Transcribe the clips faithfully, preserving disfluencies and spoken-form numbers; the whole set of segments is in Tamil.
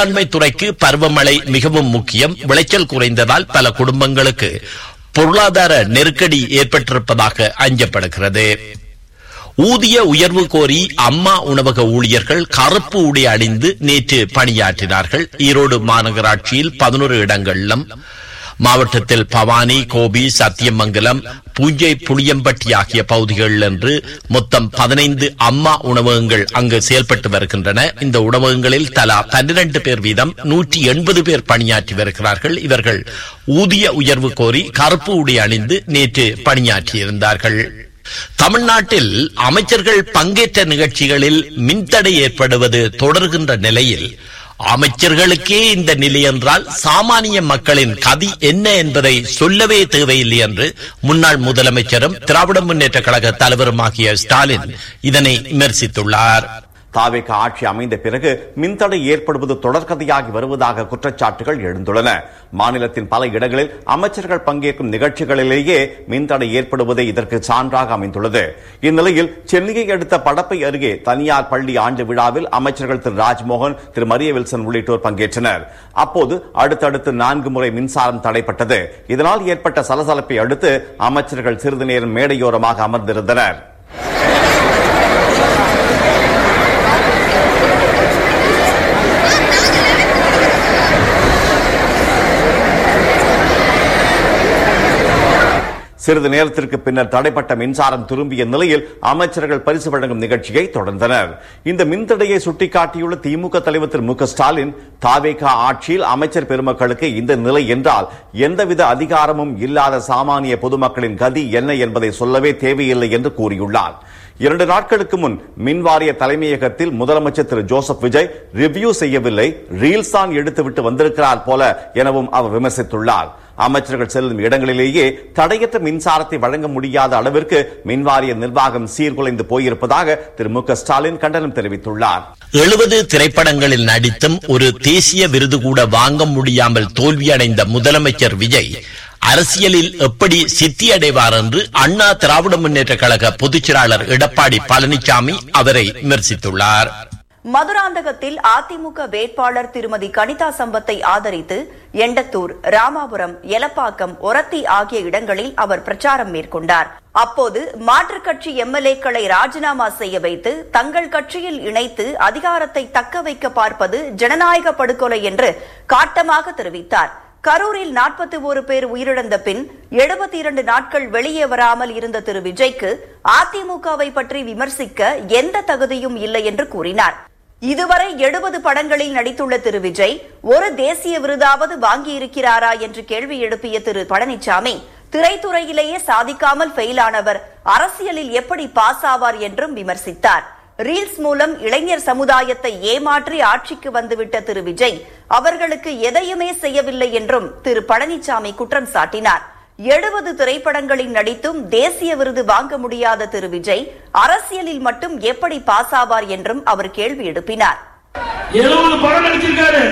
வேளாண்மை துறைக்கு பருவமழை மிகவும் முக்கியம். விளைச்சல் குறைந்ததால் பல குடும்பங்களுக்கு பொருளாதார நெருக்கடி ஏற்பட்டிருப்பதாக அஞ்சப்படுகிறது. ஊதிய உயர்வு கோரி அம்மா உணவக ஊழியர்கள் கருப்பு உடை அணிந்து நேற்று பணியாற்றினார்கள். ஈரோடு மாநகராட்சியில் பதினோரு இடங்களிலும், மாவட்டத்தில் பவானி, கோபி, சத்தியமங்கலம், பூஞ்சை, புளியம்பட்டி ஆகிய பகுதிகளில் என்று மொத்தம் பதினைந்து அம்மா உணவகங்கள் அங்கு செயல்பட்டு வருகின்றன. இந்த உணவகங்களில் தலா பன்னிரண்டு பேர் வீதம் நூற்றி எண்பது பேர் பணியாற்றி வருகிறார்கள். இவர்கள் ஊதிய உயர்வு கோரி கருப்பு உடை அணிந்து நேற்று பணியாற்றியிருந்தார்கள். தமிழ்நாட்டில் அமைச்சர்கள் பங்கேற்ற நிகழ்ச்சிகளில் மின்தடை ஏற்படுவது தொடர்கின்ற நிலையில் அமைச்சர்களுக்கே இந்த நிலை என்றால் சாமானிய மக்களின் கதி என்ன என்பதை சொல்லவே தேவையில்லை என்று முன்னாள் முதலமைச்சரும் திராவிட முன்னேற்ற கழக தலைவருமாகிய ஸ்டாலின் இதனை விமர்சித்துள்ளார். தாவேக ஆட்சி அமைந்த பிறகு மின்தடை ஏற்படுவது தொடர்கதையாகி வருவதாக குற்றச்சாட்டுகள் எழுந்துள்ளன. மாநிலத்தின் பல இடங்களில் அமைச்சர்கள் பங்கேற்கும் நிகழ்ச்சிகளிலேயே மின்தடை ஏற்படுவதே இதற்கு சான்றாக அமைந்துள்ளது. இந்நிலையில் சென்னையை அடுத்த படப்பை அருகே தனியார் பள்ளி ஆண்டு விழாவில் அமைச்சர்கள் திரு ராஜ்மோகன், திரு மரிய வில்சன் உள்ளிட்டோர் பங்கேற்றனர். அப்போது அடுத்தடுத்து நான்கு முறை மின்சாரம் தடைப்பட்டது. இதனால் ஏற்பட்ட சலசலப்பை அடுத்து அமைச்சர்கள் சிறிது நேரம் மேடையோரமாக அமர்ந்திருந்தனர். சிறிது நேரத்திற்கு பின்னர் தடைப்பட்ட மின்சாரம் திரும்பிய நிலையில் அமைச்சர்கள் பரிசு வழங்கும் நிகழ்ச்சியை தொடர்ந்தனர். இந்த மின்தடையை சுட்டிக்காட்டியுள்ள திமுக தலைவர் திரு மு க ஸ்டாலின், தாவேக ஆட்சியில் அமைச்சர் பெருமக்களுக்கு இந்த நிலை என்றால் எந்தவித அதிகாரமும் இல்லாத சாமானிய பொதுமக்களின் கதி என்ன என்பதை சொல்லவே தேவையில்லை என்று கூறியுள்ளார். இரண்டு நாட்களுக்கு முன் மின்வாரிய தலைமையகத்தில் முதலமைச்சர் திரு ஜோசப் விஜய் ரிவ்யூ செய்யவில்லை, ரீல்ஸ் தான் எடுத்துவிட்டு வந்திருக்கிறார் போல எனவும் அவர் விமர்சித்துள்ளார். அமைச்சர்கள் செல்லும் இடங்களிலேயே தடையற்ற மின்சாரத்தை வழங்க முடியாத அளவிற்கு மின்வாரிய நிர்வாகம் சீர்குலைந்து போயிருப்பதாக திரு மு க ஸ்டாலின் கண்டனம் தெரிவித்துள்ளார். எழுபது திரைப்படங்களில் நடித்தும் ஒரு தேசிய விருது கூட வாங்க முடியாமல் தோல்வியடைந்த முதலமைச்சர் விஜய் அரசியலில் எப்படி சித்தி அடைவார் என்று அண்ணா திராவிட முன்னேற்ற கழக பொதுச் செயலாளர் எடப்பாடி பழனிசாமி அவரை விமர்சித்துள்ளார். மதுராந்தகத்தில் அதிமுக வேட்பாளர் திருமதி கனிதா சம்பத்தை ஆதரித்து எண்டத்தூர், ராமாபுரம், எலப்பாக்கம், ஒரத்தி ஆகிய இடங்களில் அவர் பிரச்சாரம் மேற்கொண்டார். அப்போது மாற்றுக் கட்சி எம்எல்ஏக்களை ராஜினாமா செய்ய வைத்து தங்கள் கட்சியில் இணைத்து அதிகாரத்தை தக்க வைக்க பார்ப்பது ஜனநாயக படுகொலை என்று காட்டமாக தெரிவித்தார். கரூரில் நாற்பத்தி ஒரு பேர் உயிரிழந்த பின் எழுபத்தி இரண்டு நாட்கள் வெளியே வராமல் இருந்த திரு விஜய்க்கு அதிமுகவை பற்றி விமர்சிக்க எந்த தகுதியும் இல்லை என்று கூறினார். இதுவரை எழுபது படங்களில் நடித்துள்ள திரு விஜய் ஒரு தேசிய விருதாவது வாங்கியிருக்கிறாரா என்று கேள்வி எழுப்பிய திரு பழனிசாமி, திரைத்துறையிலேயே சாதிக்காமல் ஃபெயிலானவர் அரசியலில் எப்படி பாஸ் ஆவார் என்றும் விமர்சித்தார். ரீல்ஸ் மூலம் இளைஞர் சமுதாயத்தை ஏமாற்றி ஆட்சிக்கு வந்துவிட்ட திரு விஜய் அவர்களுக்கு எதையுமே செய்யவில்லை என்றும் திரு பழனிசாமி குற்றம் சாட்டினார். எழுபது திரைப்படங்களில் நடித்தும் தேசிய விருது வாங்க முடியாத திரு விஜய் அரசியலில் மட்டும் எப்படி பாஸ் ஆவார் என்றும் அவர் கேள்வி எழுப்பினார். எழுபது படம் நடிச்சிருக்காரு,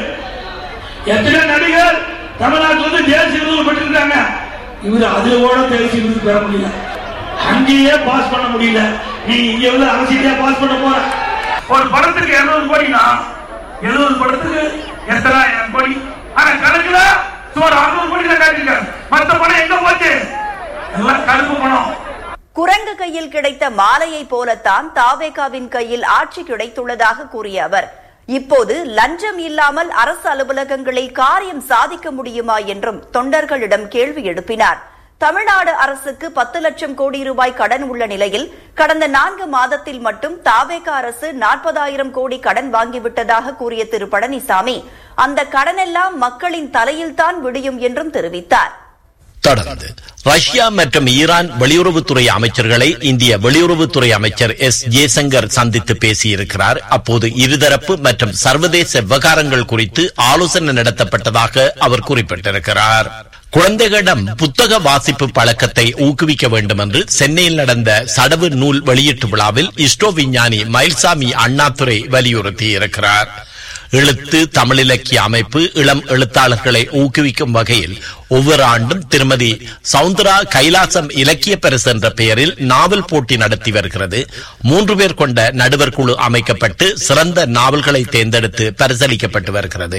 எத்தனை நடிகர் தமிழ்நாட்டில் தேசிய விருது பெற்றிருக்காங்க. இவர் அதுல கூட தேசிய விருது பெற முடியல, அங்கேயே பாஸ் பண்ண முடியல. நீ இங்க வந்து அரசியலையா பாஸ் பண்ண போற? ஒரு படத்துக்கு இருநூறு கோடினா எழுபது படத்துக்கு எத்தனை கோடி? ஆனா கணக்குல சுமார் அறுநூறு கோடி தான் காட்டிருக்காரு. மற்ற பணம் எங்க போச்சு? எல்லாம் கருப்பு பணம். குரங்கு கையில் கிடைத்த மாலையை போலத்தான் தாவேகாவின் கையில் ஆட்சி கிடைத்துள்ளதாக கூறிய அவர், இப்போது லஞ்சம் இல்லாமல் அரசு அலுவலகங்களில் காரியம் சாதிக்க முடியுமா என்றும் தொண்டர்களிடம் கேள்வி எழுப்பினார். தமிழ்நாடு அரசுக்கு பத்து லட்சம் கோடி ரூபாய் கடன் உள்ள நிலையில் கடந்த நான்கு மாதத்தில் மட்டும் தாவேகா அரசு நாற்பதாயிரம் கோடி கடன் வாங்கிவிட்டதாக கூறிய திரு பழனிசாமி, அந்த கடனெல்லாம் மக்களின் தலையில் தான் விடியும் என்றும் தெரிவித்தார். தொடர்ந்து ரஷ்யா மற்றும் ஈரான் வெளியுறவுத்துறை அமைச்சர்களை இந்திய வெளியுறவுத்துறை அமைச்சர் எஸ் ஜெய்சங்கர் சந்தித்து பேசியிருக்கிறார். அப்போது இருதரப்பு மற்றும் சர்வதேச விவகாரங்கள் குறித்து ஆலோசனை நடத்தப்பட்டதாக அவர் குறிப்பிட்டிருக்கிறார். குழந்தைகளிடம் புத்தக வாசிப்பு பழக்கத்தை ஊக்குவிக்க வேண்டும் என்று சென்னையில் நடந்த சடவு நூல் வெளியீட்டு விழாவில் இஸ்ரோ விஞ்ஞானி மயில்சாமி அண்ணாதுரை வலியுறுத்தியிருக்கிறார். எழுத்து தமிழ் இலக்கிய அமைப்பு இளம் எழுத்தாளர்களை ஊக்குவிக்கும் வகையில் ஒவ்வொரு ஆண்டும் திருமதி சவுந்தரா கைலாசம் இலக்கிய பரிசு என்ற பெயரில் நாவல் போட்டி நடத்தி வருகிறது. மூன்று பேர் கொண்ட நடுவர் குழு அமைக்கப்பட்டு சிறந்த நாவல்களை தேர்ந்தெடுத்து பரிசளிக்கப்பட்டு வருகிறது.